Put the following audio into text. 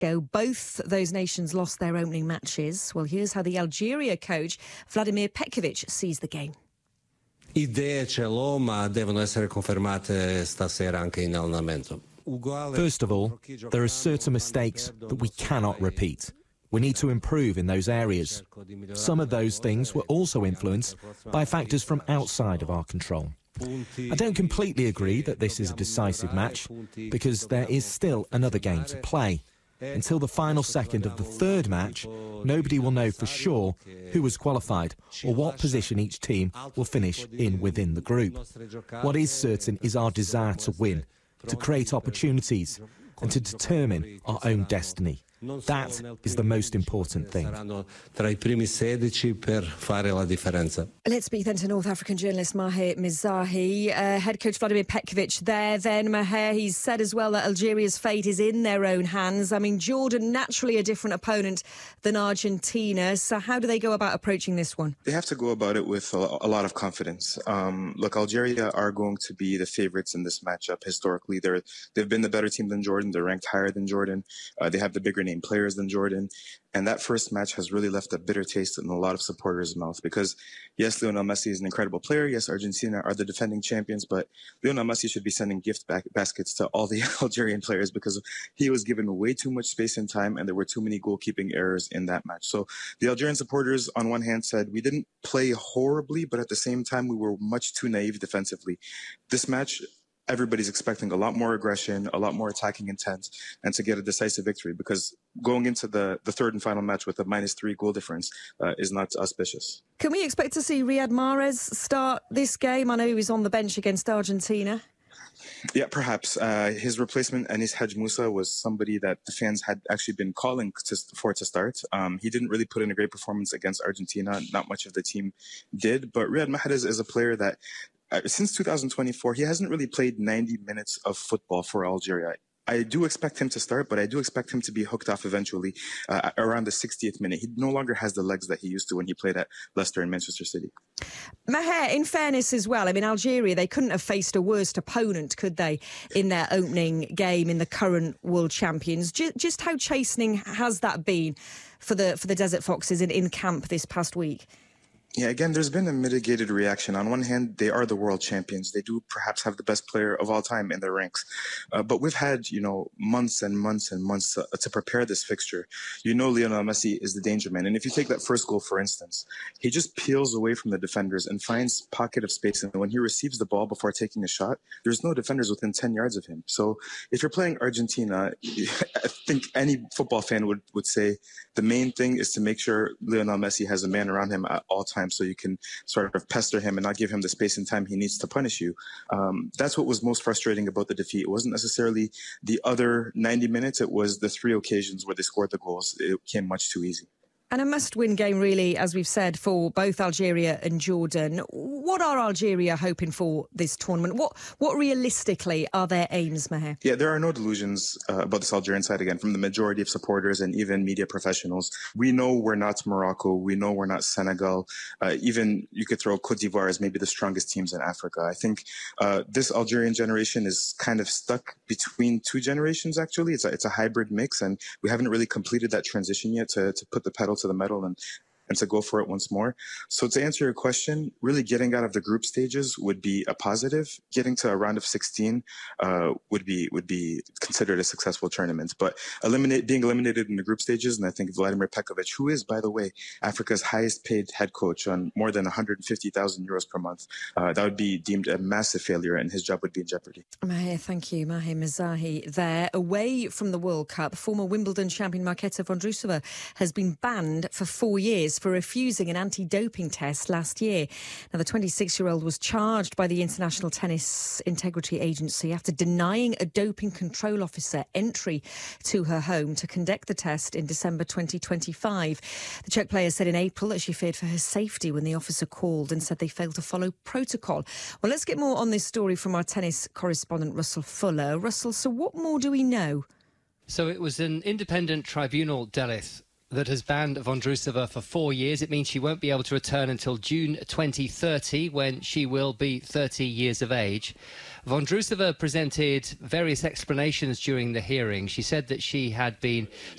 Both those nations lost their opening matches. Well, here's how the Algeria coach, Vladimir Petkovic, sees the game. Idee ce l'ho, ma devono essere confermate stasera anche in allenamento. First of all, there are certain mistakes that we cannot repeat. We need to improve in those areas. Some of those things were also influenced by factors from outside of our control. I don't completely agree that this is a decisive match, because there is still another game to play. Until the final second of the third match, nobody will know for sure who has qualified or what position each team will finish in within the group. What is certain is our desire to win, to create opportunities and to determine our own destiny. That is the most important thing. Let's speak then to North African journalist Maher Mezahi. Head coach Vladimir Petkovic there then. Maher, he's said as well that Algeria's fate is in their own hands. I mean, Jordan, naturally a different opponent than Argentina. So how do they go about approaching this one? They have to go about it with a lot of confidence. Look, Algeria are going to be the favourites in this matchup. Historically, they've been the better team than Jordan. They're ranked higher than Jordan. They have the bigger name players than Jordan. And that first match has really left a bitter taste in a lot of supporters' mouth because, yes, Lionel Messi is an incredible player. Yes, Argentina are the defending champions, but Lionel Messi should be sending gift baskets to all the Algerian players because he was given way too much space and time, and there were too many goalkeeping errors in that match. So the Algerian supporters, on one hand, said we didn't play horribly, but at the same time, we were much too naive defensively. This match, everybody's expecting a lot more aggression, a lot more attacking intent, and to get a decisive victory because going into the third and final match with a -3 goal difference is not auspicious. Can we expect to see Riyad Mahrez start this game? I know he was on the bench against Argentina. Yeah, perhaps. His replacement, Anis Hadj Moussa, was somebody that the fans had actually been calling for to start. He didn't really put in a great performance against Argentina. Not much of the team did. But Riyad Mahrez is a player that, since 2024, he hasn't really played 90 minutes of football for Algeria. I do expect him to start, but I do expect him to be hooked off eventually around the 60th minute. He no longer has the legs that he used to when he played at Leicester and Manchester City. Maher, in fairness as well, I mean, Algeria, they couldn't have faced a worse opponent, could they, in their opening game in the current world champions? Just how chastening has that been for the Desert Foxes in camp this past week? Yeah, again, there's been a mitigated reaction. On one hand, they are the world champions. They do perhaps have the best player of all time in their ranks. But we've had, months and months and months to prepare this fixture. Lionel Messi is the danger man. And if you take that first goal, for instance, he just peels away from the defenders and finds pocket of space. And when he receives the ball before taking a shot, there's no defenders within 10 yards of him. So if you're playing Argentina, I think any football fan would say the main thing is to make sure Lionel Messi has a man around him at all times, so you can sort of pester him and not give him the space and time he needs to punish you. That's what was most frustrating about the defeat. It wasn't necessarily the other 90 minutes. It was the 3 occasions where they scored the goals. It came much too easy. And a must-win game, really, as we've said, for both Algeria and Jordan. What are Algeria hoping for this tournament? What realistically are their aims, Maher? Yeah, there are no delusions about this Algerian side, again, from the majority of supporters and even media professionals. We know we're not Morocco. We know we're not Senegal. Even you could throw Cote d'Ivoire as maybe the strongest teams in Africa. I think this Algerian generation is kind of stuck between two generations, actually. It's a hybrid mix, and we haven't really completed that transition yet to put the pedal to the metal and to go for it once more. So to answer your question, really getting out of the group stages would be a positive. Getting to a round of 16 would be considered a successful tournament. But being eliminated in the group stages, and I think Vladimir Petkovic, who is, by the way, Africa's highest paid head coach on more than 150,000 euros per month, that would be deemed a massive failure and his job would be in jeopardy. Maher, thank you. Maher Mezahi there. Away from the World Cup, former Wimbledon champion Marketa Vondrousova has been banned for 4 years for refusing an anti-doping test last year. Now, the 26-year-old was charged by the International Tennis Integrity Agency after denying a doping control officer entry to her home to conduct the test in December 2025. The Czech player said in April that she feared for her safety when the officer called and said they failed to follow protocol. Well, let's get more on this story from our tennis correspondent, Russell Fuller. Russell, so what more do we know? So it was an independent tribunal, Delith, that has banned Vondrousova for 4 years. It means she won't be able to return until June 2030, when she will be 30 years of age. Vondrousova presented various explanations during the hearing. She said that she had been